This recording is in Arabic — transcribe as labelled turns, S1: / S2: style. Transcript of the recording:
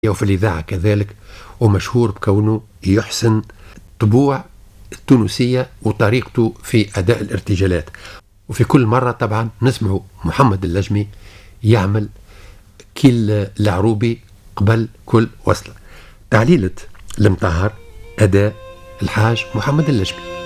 S1: وفي الإذاعة كذلك، ومشهور بكونه يحسن طبوع التونسية وطريقته في أداء الارتجالات. وفي كل مرة طبعا نسمع محمد اللجمي يعمل كل العروبي قبل كل وصلة. تعليلة المطهر أداء الحاج محمد اللجمي.